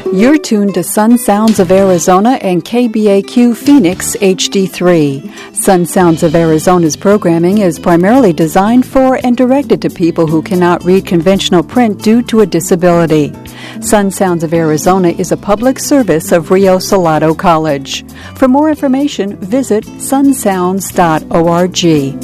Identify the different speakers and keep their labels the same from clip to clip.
Speaker 1: You're tuned to Sun Sounds of Arizona and KBAQ Phoenix HD3. Sun Sounds of Arizona's programming is primarily designed for and directed to people who cannot read conventional print due to a disability. Sun Sounds of Arizona is a public service of Rio Salado College. For more information, visit sunsounds.org.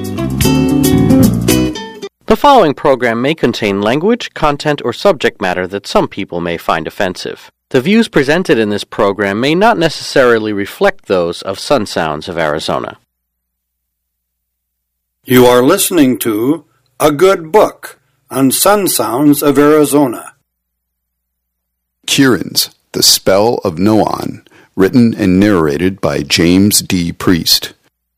Speaker 2: The following program may contain language, content, or subject matter that some people may find offensive. The views presented in this program may not necessarily reflect those of Sun Sounds of Arizona.
Speaker 3: You are listening to A Good Book on Sun Sounds of Arizona.
Speaker 4: Kiran's The Spell of Noan, written and narrated by James D. Priest.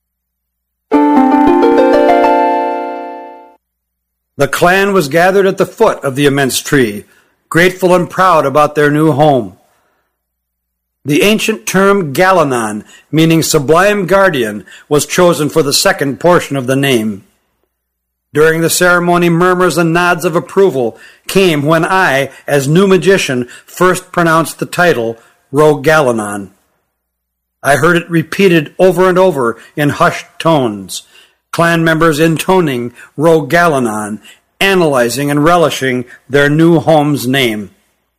Speaker 5: The clan was gathered at the foot of the immense tree, grateful and proud about their new home. The ancient term Galanon, meaning sublime guardian, was chosen for the second portion of the name. During the ceremony, murmurs and nods of approval came when I, as new magician, first pronounced the title Rogalanon. I heard it repeated over and over in hushed tones, clan members intoning Rogalanon, analyzing and relishing their new home's name.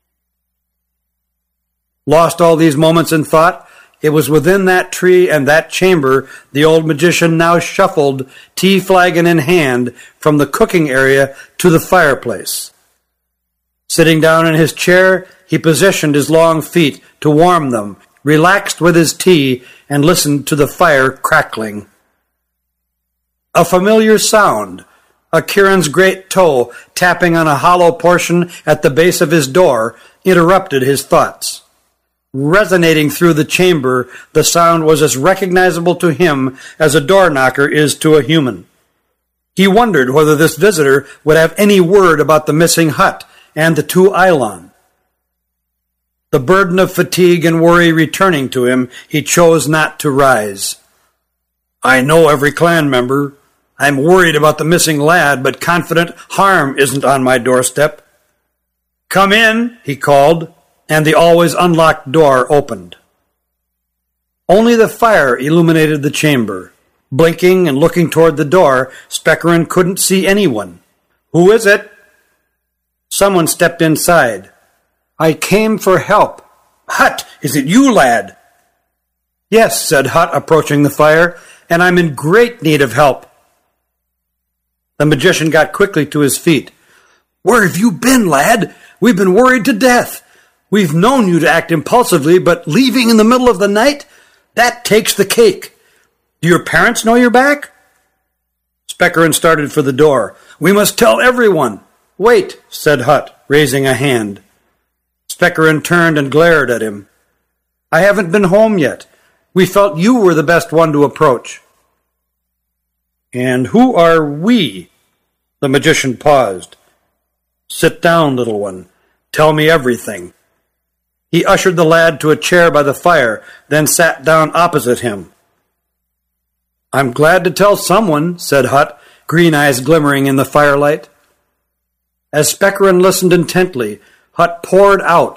Speaker 5: Lost all these moments in thought, it was within that tree and that chamber the old magician now shuffled, tea flagon in hand, from the cooking area to the fireplace. Sitting down in his chair, he positioned his long feet to warm them, relaxed with his tea, and listened to the fire crackling. A familiar sound, a Kiran's great toe tapping on a hollow portion at the base of his door, interrupted his thoughts. Resonating through the chamber, the sound was as recognizable to him as a door knocker is to a human. He wondered whether this visitor would have any word about the missing hut and the two Eilon. The burden of fatigue and worry returning to him, he chose not to rise. I know every clan member. I'm worried about the missing lad, but confident harm isn't on my doorstep. Come in, he called, and the always unlocked door opened. Only the fire illuminated the chamber. Blinking and looking toward the door, Speckerin couldn't see anyone. Who is it? Someone stepped inside. I came for help. Hut, is it you, lad? Yes, said Hut, approaching the fire, and I'm in great need of help. The magician got quickly to his feet. Where have you been, lad? We've been worried to death. We've known you to act impulsively, but leaving in the middle of the night? That takes the cake. Do your parents know you're back? Speckerin started for the door. We must tell everyone. Wait, said Hut, raising a hand. Speckerin turned and glared at him. I haven't been home yet. We felt you were the best one to approach. And who are we? The magician paused. Sit down, little one. Tell me everything. He ushered the lad to a chair by the fire, then sat down opposite him. I'm glad to tell someone, said Hut, green eyes glimmering in the firelight. As Speckerin listened intently, Hut poured out